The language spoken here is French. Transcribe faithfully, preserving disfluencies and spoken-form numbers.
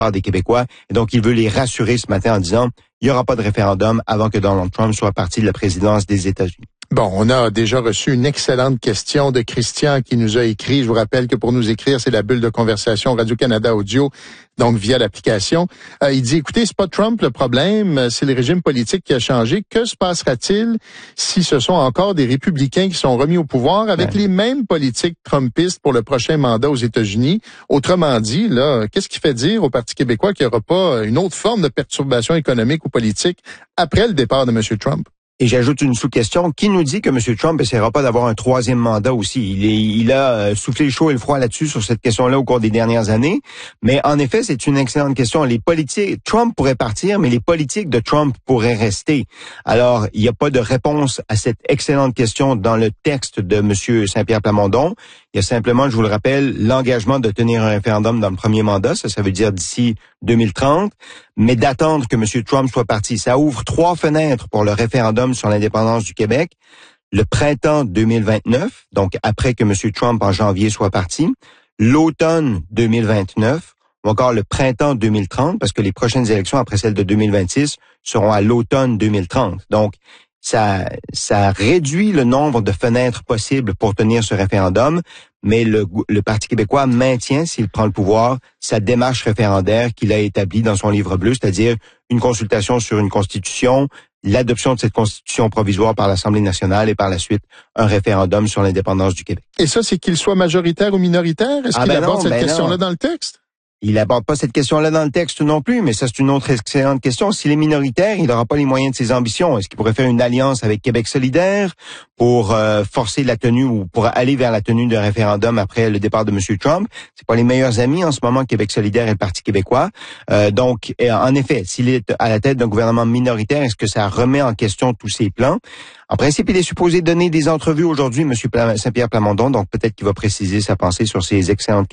part des Québécois. Et donc, il veut les rassurer ce matin en disant, il n'y aura pas de référendum avant que Donald Trump soit parti de la présidence des États-Unis. Bon, on a déjà reçu une excellente question de Christian qui nous a écrit. Je vous rappelle que pour nous écrire, c'est la bulle de conversation Radio-Canada Audio, donc via l'application. Euh, il dit, écoutez, c'est pas Trump le problème, c'est le régime politique qui a changé. Que se passera-t-il si ce sont encore des républicains qui sont remis au pouvoir avec ouais. les mêmes politiques trumpistes pour le prochain mandat aux États-Unis? Autrement dit, là, qu'est-ce qui fait dire au Parti québécois qu'il n'y aura pas une autre forme de perturbation économique ou politique après le départ de M. Trump? Et j'ajoute une sous-question. Qui nous dit que M. Trump essaiera pas d'avoir un troisième mandat aussi? Il, est, il a soufflé le chaud et le froid là-dessus sur cette question-là au cours des dernières années. Mais en effet, c'est une excellente question. Les politiques, Trump pourrait partir, mais les politiques de Trump pourraient rester. Alors, il n'y a pas de réponse à cette excellente question dans le texte de M. Saint-Pierre Plamondon. Il y a simplement, je vous le rappelle, l'engagement de tenir un référendum dans le premier mandat. Ça, ça veut dire d'ici deux mille trente. Mais d'attendre que M. Trump soit parti. Ça ouvre trois fenêtres pour le référendum sur l'indépendance du Québec. Le printemps deux mille vingt-neuf, donc après que M. Trump en janvier soit parti. L'automne deux mille vingt-neuf, ou encore le printemps deux mille trente, parce que les prochaines élections après celles de deux mille vingt-six seront à l'automne deux mille trente. Donc, ça, ça réduit le nombre de fenêtres possibles pour tenir ce référendum, mais le, le Parti québécois maintient, s'il prend le pouvoir, sa démarche référendaire qu'il a établie dans son livre bleu, c'est-à-dire une consultation sur une constitution, l'adoption de cette constitution provisoire par l'Assemblée nationale et par la suite un référendum sur l'indépendance du Québec. Et ça, c'est qu'il soit majoritaire ou minoritaire? Est-ce ah qu'il ben aborde non, cette ben question-là dans le texte? Il n'aborde pas cette question-là dans le texte non plus, mais ça, c'est une autre excellente question. S'il est minoritaire, il n'aura pas les moyens de ses ambitions. Est-ce qu'il pourrait faire une alliance avec Québec solidaire pour euh, forcer la tenue ou pour aller vers la tenue d'un référendum après le départ de M. Trump? C'est pas les meilleurs amis en ce moment, Québec solidaire et le Parti québécois. Euh, donc, en effet, s'il est à la tête d'un gouvernement minoritaire, est-ce que ça remet en question tous ses plans? En principe, il est supposé donner des entrevues aujourd'hui, M. Saint-Pierre Plamondon, donc peut-être qu'il va préciser sa pensée sur ces excellentes